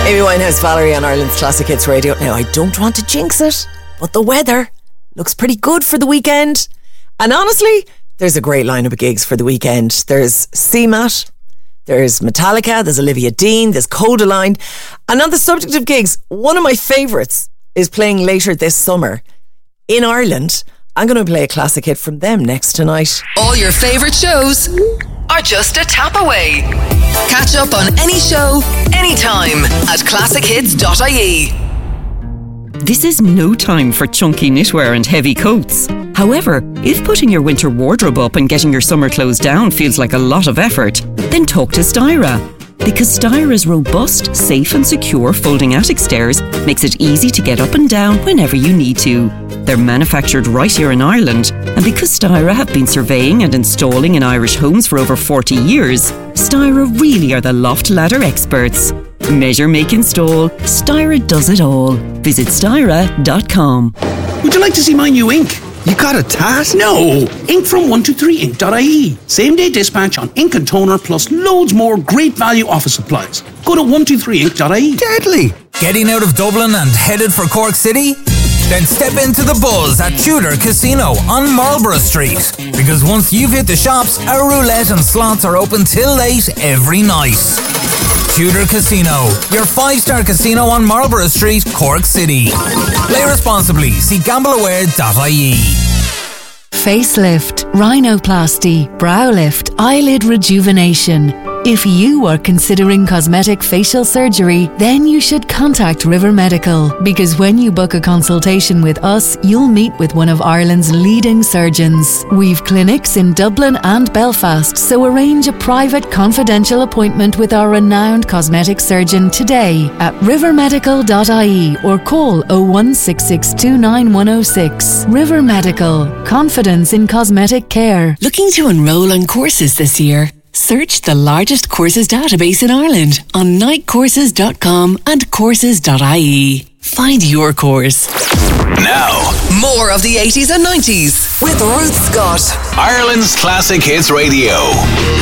Amy Winehouse, Valerie on Ireland's Classic Hits Radio. Now, I don't want to jinx it, but the weather looks pretty good for the weekend. And honestly, there's a great lineup of gigs for the weekend. There's CMAT, there's Metallica, there's Olivia Dean, there's Codaline. And on the subject of gigs, one of my favourites is playing later this summer in Ireland. I'm going to play a classic hit from them next tonight. All your favourite shows are just a tap away. Catch up on any show, anytime at classichits.ie. This is no time for chunky knitwear and heavy coats. However, if putting your winter wardrobe up and getting your summer clothes down feels like a lot of effort, then talk to Styra. Because Styra's robust, safe and secure folding attic stairs makes it easy to get up and down whenever you need to. They're manufactured right here in Ireland, and because Styra have been surveying and installing in Irish homes for over 40 years, Styra really are the loft ladder experts. Measure, make, install. Styra does it all. Visit styra.com. Would you like to see my new ink? You got a tat? No! Ink from 123ink.ie. Same day dispatch on ink and toner plus loads more great value office supplies. Go to 123ink.ie. Deadly! Getting out of Dublin and headed for Cork City? Then step into the buzz at Tudor Casino on Marlborough Street. Because once you've hit the shops, our roulette and slots are open till late every night. Tudor Casino, your 5-star casino on Marlborough Street, Cork City. Play responsibly. See gambleaware.ie. Facelift, rhinoplasty, brow lift, eyelid rejuvenation. If you are considering cosmetic facial surgery, then you should contact River Medical, because when you book a consultation with us, you'll meet with one of Ireland's leading surgeons. We've clinics in Dublin and Belfast, so arrange a private confidential appointment with our renowned cosmetic surgeon today at rivermedical.ie or call 016629106. River Medical, confidence in cosmetic care. Looking to enrol on courses this year? Search the largest courses database in Ireland on nightcourses.com and courses.ie. Find your course. Now, more of the 80s and 90s with Ruth Scott. Ireland's Classic Hits Radio.